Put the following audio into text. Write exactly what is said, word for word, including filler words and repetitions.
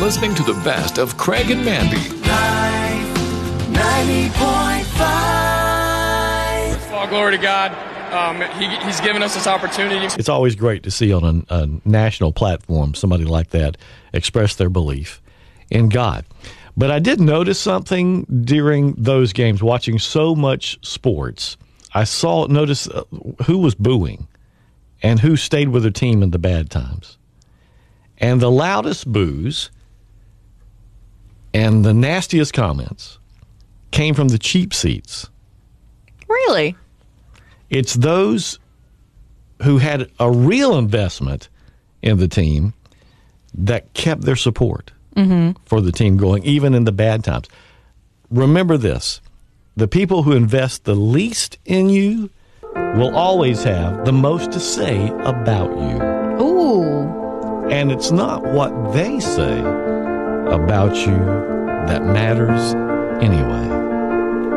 listening to the best of Craig and Mandy. Life ninety point five. All glory to God. Um, he, he's given us this opportunity. It's always great to see on a, a national platform somebody like that express their belief in God. But I did notice something during those games, watching so much sports. I saw, notice uh, who was booing and who stayed with their team in the bad times. And the loudest boos and the nastiest comments came from the cheap seats. Really? It's those who had a real investment in the team that kept their support mm-hmm. for the team going, even in the bad times. Remember this. The people who invest the least in you will always have the most to say about you. Ooh. And it's not what they say about you that matters anyway.